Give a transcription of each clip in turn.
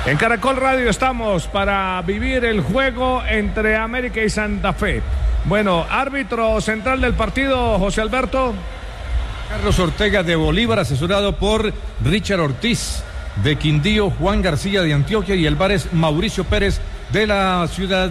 En Caracol Radio estamos para vivir el juego entre América y Santa Fe. Bueno, árbitro central del partido, José Alberto. Carlos Ortega de Bolívar, asesorado por Richard Ortiz de Quindío, Juan García de Antioquia y el VAR es Mauricio Pérez de la ciudad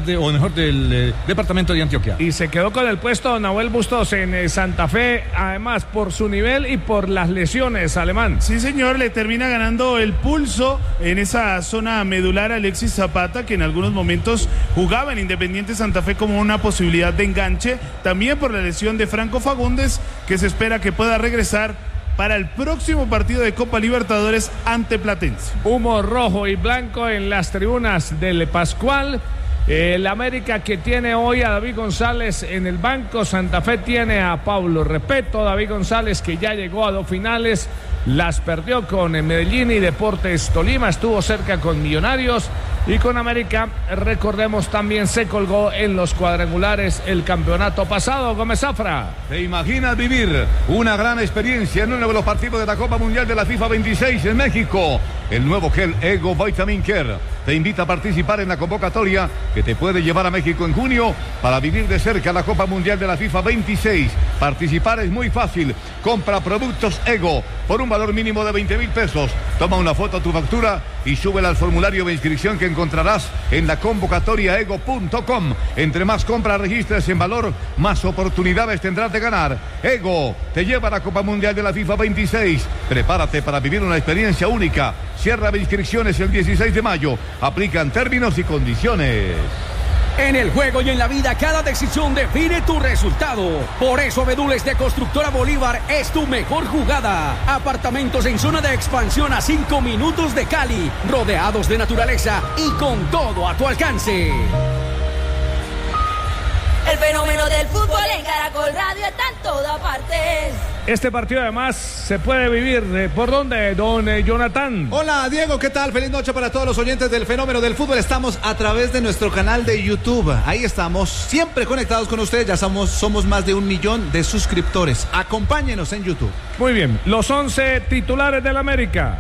del departamento de Antioquia. Y se quedó con el puesto Nahuel Bustos en Santa Fe, además por su nivel y por las lesiones, Alemán. Sí, señor, le termina ganando el pulso en esa zona medular a Alexis Zapata, que en algunos momentos jugaba en Independiente Santa Fe como una posibilidad de enganche, también por la lesión de Franco Fagundes, que se espera que pueda regresar para el próximo partido de Copa Libertadores ante Platense. Humo rojo y blanco en las tribunas del Pascual. El América, que tiene hoy a David González en el banco. Santa Fe tiene a Pablo Repeto. David González, que ya llegó a 2 finales, las perdió con Medellín y Deportes Tolima, estuvo cerca con Millonarios, y con América, recordemos, también se colgó en los cuadrangulares el campeonato pasado. Gómez Zafra. ¿Te imaginas vivir una gran experiencia en uno de los partidos de la Copa Mundial de la FIFA 26 en México? El nuevo gel Ego Vitamin Care te invita a participar en la convocatoria que te puede llevar a México en junio para vivir de cerca la Copa Mundial de la FIFA 26. Participar es muy fácil. Compra productos Ego por un valor mínimo de 20,000 pesos. Toma una foto a tu factura y súbela al formulario de inscripción que encontrarás en la convocatoriaego.com. Entre más compras registres en valor, más oportunidades tendrás de ganar. Ego te lleva a la Copa Mundial de la FIFA 26. Prepárate para vivir una experiencia única. Cierra de inscripciones el 16 de mayo. Aplican términos y condiciones. En el juego y en la vida, cada decisión define tu resultado. Por eso, Abedules de Constructora Bolívar es tu mejor jugada. Apartamentos en zona de expansión a 5 minutos de Cali, rodeados de naturaleza y con todo a tu alcance. El fenómeno del fútbol en Caracol Radio está en todas partes. Este partido además se puede vivir, ¿por dónde, don Jonathan? Hola, Diego, ¿qué tal? Feliz noche para todos los oyentes del fenómeno del fútbol. Estamos a través de nuestro canal de YouTube. Ahí estamos, siempre conectados con ustedes. Ya somos más de 1 millón de suscriptores. Acompáñenos en YouTube. Muy bien, los 11 titulares del América.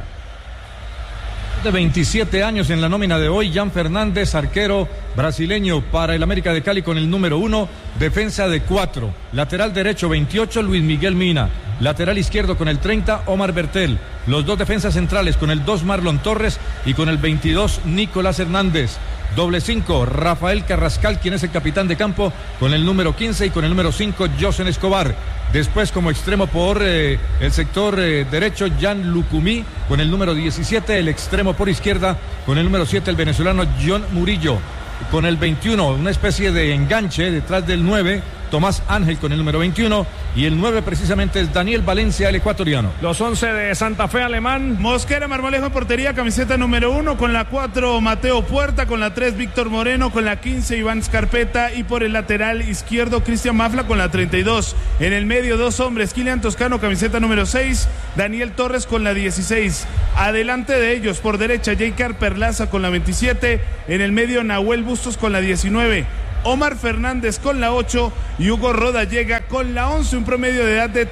De 27 años en la nómina de hoy, Jan Fernández, arquero brasileño para el América de Cali con el número 1, defensa de 4, lateral derecho 28, Luis Miguel Mina, lateral izquierdo con el 30, Omar Bertel, los 2 defensas centrales con el 2, Marlon Torres, y con el 22, Nicolás Hernández. Doble 5, Rafael Carrascal, quien es el capitán de campo, con el número 15, y con el número 5, Josen Escobar. Después, como extremo por el sector derecho, Jan Lucumí, con el número 17, el extremo por izquierda, con el número 7, el venezolano John Murillo. Con el 21, una especie de enganche detrás del 9, Tomás Ángel con el número 21, y el 9 precisamente es Daniel Valencia, el ecuatoriano. Los 11 de Santa Fe, Alemán. Mosquera Marmolejo en portería, camiseta número 1, con la 4 Mateo Puerta, con la 3 Víctor Moreno, con la 15 Iván Scarpeta, y por el lateral izquierdo Cristian Mafla con la 32. En el medio 2 hombres, Kilian Toscano, camiseta número 6, Daniel Torres con la 16. Adelante de ellos, por derecha, J.K. Perlaza con la 27, en el medio Nahuel Bustos con la 19. Omar Fernández con la 8 y Hugo Rodallega con la 11, un promedio de edad de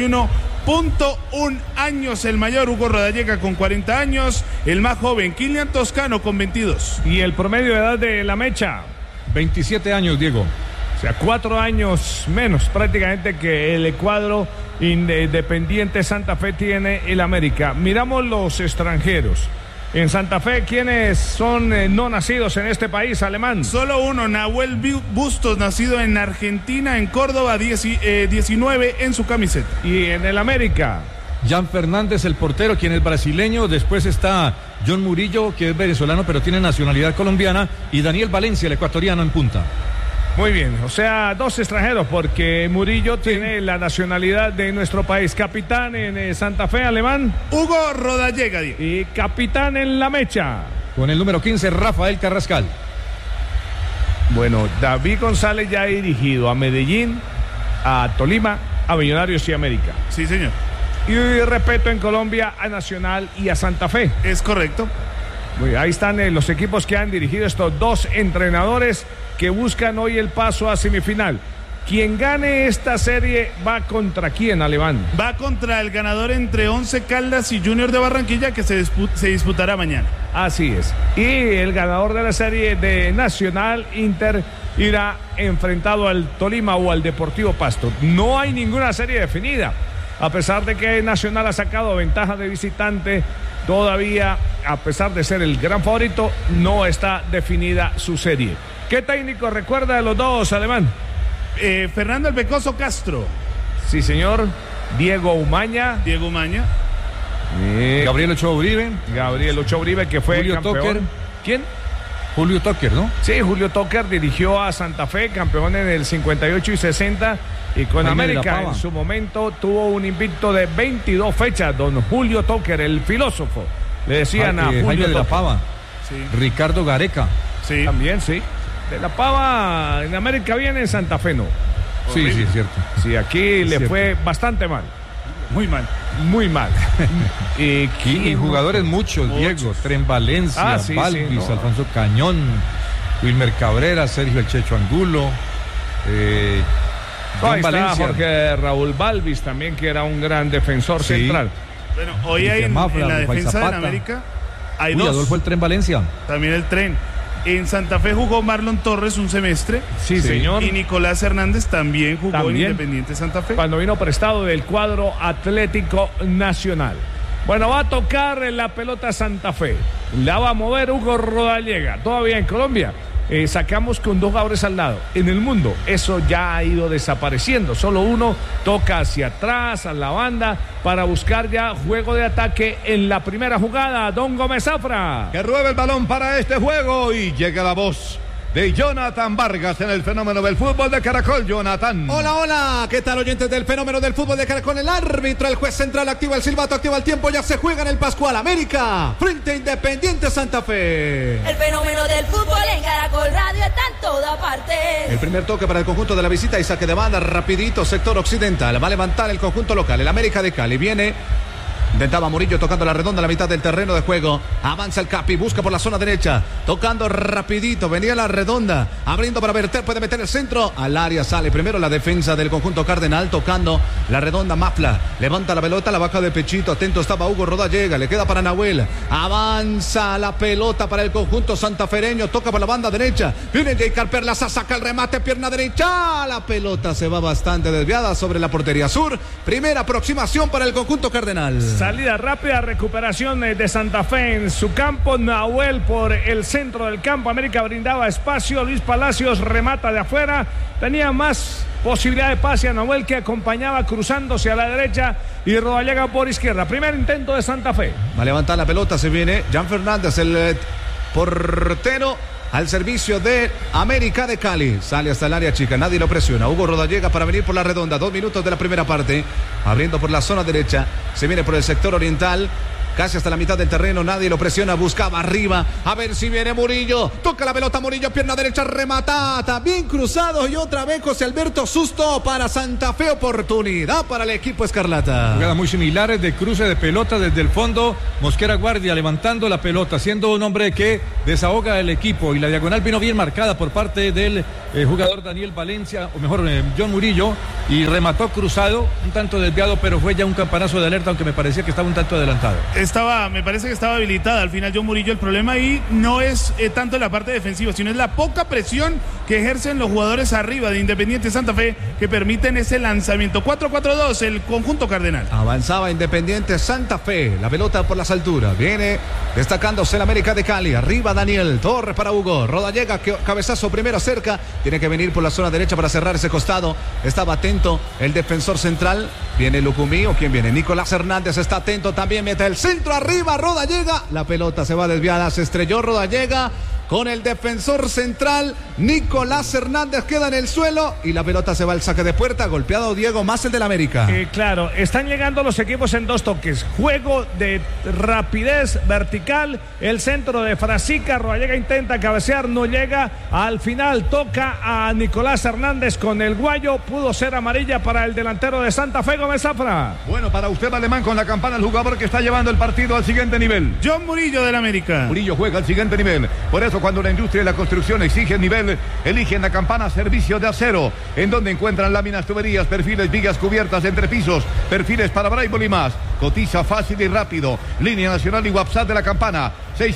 31.1 años. El mayor, Hugo Rodallega, con 40 años, el más joven, Kilian Toscano, con 22. ¿Y el promedio de edad de la mecha? 27 años, Diego. O sea, 4 años menos prácticamente que el cuadro Independiente Santa Fe tiene el América. Miramos los extranjeros. En Santa Fe, ¿quiénes son no nacidos en este país, Alemán? Solo uno, Nahuel Bustos, nacido en Argentina, en Córdoba, 19 en su camiseta. ¿Y en el América? Jan Fernández, el portero, quien es brasileño. Después está John Murillo, que es venezolano, pero tiene nacionalidad colombiana. Y Daniel Valencia, el ecuatoriano, en punta. Muy bien, o sea, 2 extranjeros, porque Murillo tiene la nacionalidad de nuestro país. Capitán en Santa Fe, Alemán. Hugo Rodallega. Y capitán en la mecha. Con el número 15, Rafael Carrascal. Bueno, David González ya ha dirigido a Medellín, a Tolima, a Millonarios y América. Sí, señor. Y Repeto en Colombia, a Nacional y a Santa Fe. Es correcto. Muy, ahí están los equipos que han dirigido estos 2 entrenadores que buscan hoy el paso a semifinal. Quien gane esta serie va contra quién, Alemán. Va contra el ganador entre Once Caldas y Junior de Barranquilla, que se disputará mañana. Así es. Y el ganador de la serie de Nacional Inter irá enfrentado al Tolima o al Deportivo Pasto. No hay ninguna serie definida. A pesar de que Nacional ha sacado ventaja de visitante, todavía, a pesar de ser el gran favorito, no está definida su serie. ¿Qué técnico recuerda de los dos, Alemán? Fernando El Pecoso Castro. Sí, señor. Diego Umaña. Gabriel Ochoa Uribe. Gabriel Ochoa Uribe, que fue Julio campeón. Tucker. ¿Quién? Julio Tucker, ¿no? Sí, Julio Tucker dirigió a Santa Fe, campeón en el 58 y 60. Y con Jaime América en su momento tuvo un invicto de 22 fechas. Don Julio Tucker, el filósofo. Le decían a Julio Jaime de la Tucker. Pava. Sí. Ricardo Gareca. Sí. También, sí. De la Pava en América viene, en Santa Fe no. Sí, sí, es cierto. Sí, aquí le cierto. fue bastante mal. Muy mal. Muy mal. Y jugadores muchos, Diego, Tren Valencia, Sí, Balvis, sí, no. Alfonso Cañón, Wilmer Cabrera, Sergio El Checho Angulo, Ahí está Valencia. Jorge Raúl Balvis también, que era un gran defensor Sí. central. Bueno, hoy hay en Mafra, la Rafael defensa de Zapata. América hay Uy, dos. Adolfo el Tren Valencia. También el Tren. En Santa Fe jugó Marlon Torres un semestre. Sí, señor. Y Nicolás Hernández también jugó También. en Independiente Santa Fe. Cuando vino prestado del cuadro Atlético Nacional. Bueno, va a tocar la pelota Santa Fe. La va a mover Hugo Rodallega. Todavía en Colombia. Sacamos con dos jugadores al lado. En el mundo eso ya ha ido desapareciendo. Solo uno toca hacia atrás, a la banda, para buscar ya juego de ataque en la primera jugada. Don Gómez Zafra. Que ruebe el balón para este juego y llega la voz de Jonathan Vargas en el fenómeno del fútbol de Caracol. Jonathan. Hola, hola, ¿qué tal, oyentes del fenómeno del fútbol de Caracol? El árbitro, el juez central, activa el silbato, activa el tiempo, ya se juega en el Pascual. América frente a Independiente Santa Fe. El fenómeno del fútbol en Caracol Radio está en toda parte. El primer toque para el conjunto de la visita y saque de banda rapidito, sector occidental. Va a levantar el conjunto local, el América de Cali. Viene, intentaba Murillo tocando la redonda a la mitad del terreno de juego. Avanza el Capi, busca por la zona derecha, tocando rapidito, venía la redonda, abriendo para verter, puede meter el centro al área, sale primero la defensa del conjunto cardenal, tocando la redonda. Mafla levanta la pelota, la baja de pechito, atento estaba Hugo Rodallega, le queda para Nahuel, avanza la pelota para el conjunto santafereño, toca por la banda derecha, viene Jay Carperlaza, saca el remate, pierna derecha, la pelota se va bastante desviada sobre la portería sur. Primera aproximación para el conjunto cardenal. Salida rápida, recuperación de Santa Fe en su campo. Nahuel por el centro del campo. América brindaba espacio. Luis Palacios remata de afuera. Tenía más posibilidad de pase a Nahuel, que acompañaba cruzándose a la derecha, y Rodallega por izquierda. Primer intento de Santa Fe. Va a levantar la pelota, se viene Jan Fernández, el portero al servicio de América de Cali. Sale hasta el área chica, nadie lo presiona. Hugo Rodallega para venir por la redonda. 2 minutos de la primera parte. Abriendo por la zona derecha. Se viene por el sector oriental. Casi hasta la mitad del terreno, nadie lo presiona, buscaba arriba, a ver si viene Murillo, toca la pelota Murillo, pierna derecha, rematada, bien cruzado, y otra vez José Alberto, susto para Santa Fe, oportunidad para el equipo escarlata. Jugadas muy similares de cruce de pelota desde el fondo. Mosquera Guardia levantando la pelota, siendo un hombre que desahoga el equipo, y la diagonal vino bien marcada por parte del jugador Daniel Valencia, o mejor John Murillo, y remató cruzado, un tanto desviado, pero fue ya un campanazo de alerta, aunque me parecía que estaba un tanto adelantado. Me parece que estaba habilitada al final John Murillo. El problema ahí no es tanto la parte defensiva, sino es la poca presión que ejercen los jugadores arriba de Independiente Santa Fe, que permiten ese lanzamiento. 4-4-2 el conjunto cardenal. Avanzaba Independiente Santa Fe, la pelota por las alturas, viene destacándose el América de Cali, arriba Daniel, Torres para Hugo, Rodallega, cabezazo primero cerca, tiene que venir por la zona derecha para cerrar ese costado, estaba atento el defensor central, viene Lucumí, o quién viene, Nicolás Hernández está atento, también mete el centro arriba, Rodallega, la pelota se va desviada, se estrelló Rodallega con el defensor central, Nicolás Hernández queda en el suelo y la pelota se va al saque de puerta, golpeado Diego más el del América. Claro, están llegando los equipos en 2 toques, juego de rapidez vertical, el centro de Frasica, Rodallega intenta cabecear, no llega, al final toca a Nicolás Hernández con el guayo, pudo ser amarilla para el delantero de Santa Fe, Gómez Zafra. Bueno, para usted, Alemán, con la campana, el jugador que está llevando el partido al siguiente nivel. John Murillo del América. Murillo juega al siguiente nivel, por eso cuando la industria y la construcción exigen nivel, eligen la Campana Servicio de Acero, en donde encuentran láminas, tuberías, perfiles, vigas cubiertas, entrepisos, perfiles para braille y más. Cotiza fácil y rápido. Línea nacional y WhatsApp de la Campana,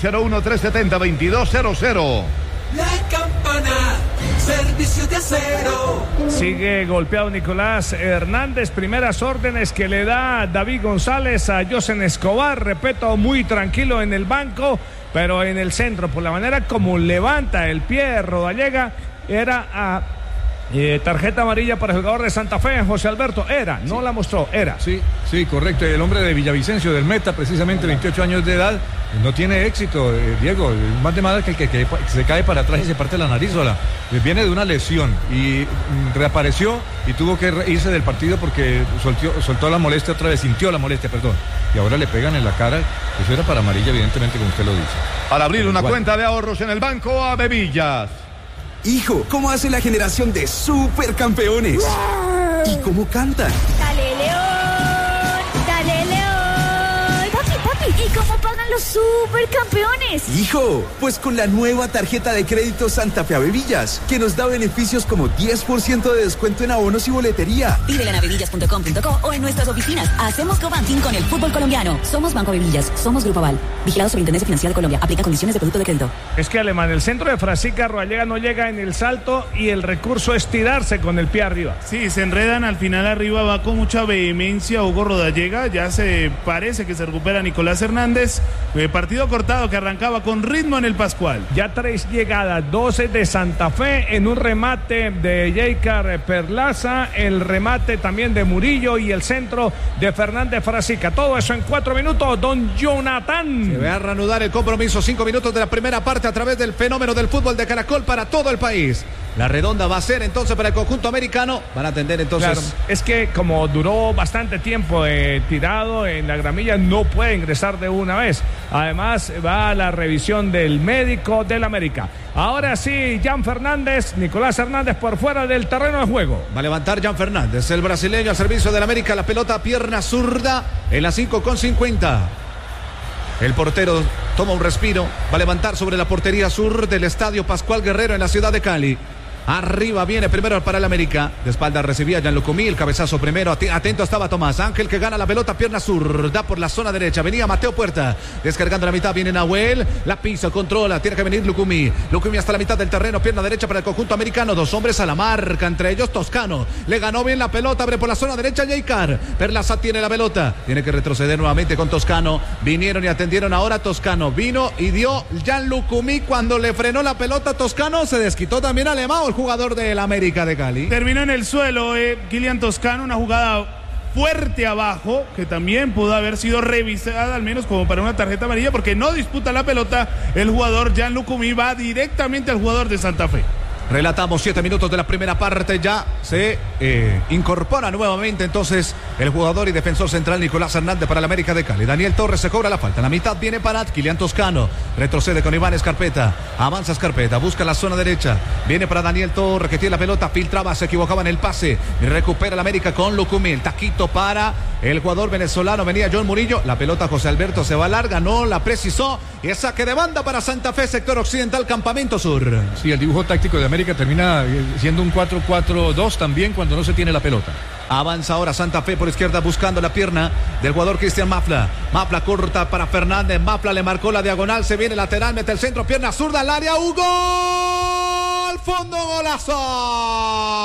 601-370-2200. La Campana, Servicio de Acero. Sigue golpeado Nicolás Hernández. Primeras órdenes que le da David González a Josen Escobar. Repito, muy tranquilo en el banco, pero en el centro, por la manera como levanta el pie Rodallega, era a tarjeta amarilla para el jugador de Santa Fe, José Alberto. Era, no la mostró, era. Sí, correcto. El hombre de Villavicencio, del Meta, precisamente 28 años de edad, no tiene éxito, Diego. Más de mal que se cae para atrás y se parte la nariz sola. Viene de una lesión y reapareció y tuvo que irse del partido porque soltó la molestia otra vez, sintió la molestia, perdón. Y ahora le pegan en la cara. Eso era para amarilla, evidentemente, como usted lo dice. Al abrir una cuenta de ahorros en el banco a Bebillas. Hijo, ¿cómo hace la generación de supercampeones? ¿Y cómo cantan? Dale León, dale León. Papi, ¿y cómo pagan los supercampeones? Hijo, pues con la nueva tarjeta de crédito Santa Fe Bebillas, que nos da beneficios como 10% de descuento en abonos y boletería. Pídela en bebillas.com.co o en nuestras oficinas. Hacemos cobanking con el fútbol colombiano. Somos Banco Bebillas, somos Grupo Aval. Vigilado Superintendencia Financiera de Colombia. Aplica condiciones de producto de crédito. Es que Alemán, el centro de Frasica Rodallega no llega en el salto y el recurso es tirarse con el pie arriba. Sí, se enredan al final arriba, va con mucha vehemencia Hugo Rodallega. Ya se parece que se recupera Nicolás Hernández. Partido cortado que arrancaba con ritmo en el Pascual. Ya 3 llegadas, 12 de Santa Fe en un remate de Jeicar Perlaza, el remate también de Murillo y el centro de Fernández Frasica. Todo eso en 4 minutos, don Jonathan. Se va a reanudar el compromiso, 5 minutos de la primera parte a través del fenómeno del fútbol de Caracol para todo el país. La redonda va a ser entonces para el conjunto americano. Van a atender entonces. Claro, es que como duró bastante tiempo tirado en la gramilla, no puede ingresar de una vez. Además, va a la revisión del médico del América. Ahora sí, Jan Fernández, Nicolás Hernández por fuera del terreno de juego. Va a levantar Jan Fernández, el brasileño al servicio del América. La pelota, pierna zurda en la 5:50. El portero toma un respiro. Va a levantar sobre la portería sur del estadio Pascual Guerrero en la ciudad de Cali. Arriba viene primero para el América. De espalda recibía Jan Lucumí, el cabezazo primero. Atento estaba Tomás Ángel, que gana la pelota, pierna zurda por la zona derecha. Venía Mateo Puerta, descargando la mitad. Viene Nahuel, la pisa, controla. Tiene que venir Lucumí. Lucumí hasta la mitad del terreno, pierna derecha para el conjunto americano. 2 hombres a la marca, entre ellos Toscano. Le ganó bien la pelota, abre por la zona derecha Jeicar. Perlaza tiene la pelota. Tiene que retroceder nuevamente con Toscano. Vinieron y atendieron ahora Toscano. Vino y dio Jan Lucumí cuando le frenó la pelota Toscano. Se desquitó también Alemão, el jugador del América de Cali. Terminó en el suelo Kylian Toscano, una jugada fuerte abajo que también pudo haber sido revisada al menos como para una tarjeta amarilla, porque no disputa la pelota el jugador Jan Lucumí, va directamente al jugador de Santa Fe. Relatamos 7 minutos de la primera parte. Ya se incorpora nuevamente entonces el jugador y defensor central Nicolás Hernández para el América de Cali. Daniel Torres se cobra la falta. En la mitad viene para Kylian Toscano. Retrocede con Iván Escarpeta. Avanza Escarpeta. Busca la zona derecha. Viene para Daniel Torres, que tiene la pelota. Filtraba, se equivocaba en el pase. Y recupera el América con Lucumí. El taquito para el jugador venezolano. Venía John Murillo. La pelota José Alberto se va larga. No la precisó. Y es saque de banda para Santa Fe, sector occidental, Campamento Sur. Sí, el dibujo táctico de América termina siendo un 4-4-2 también cuando no se tiene la pelota. Avanza ahora Santa Fe por izquierda buscando la pierna del jugador Cristian Mafla. Mafla corta para Fernández. Mafla le marcó la diagonal. Se viene lateral, mete el centro, pierna zurda al área. ¡Hugo! ¡Al fondo, golazo!